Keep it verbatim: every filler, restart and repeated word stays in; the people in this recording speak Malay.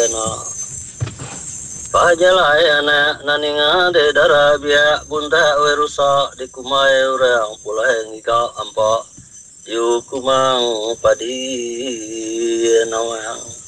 na pajalah ana naninga de darabia bunda werusa di kumai urang pulai ngika ampa yu kumang padi nawang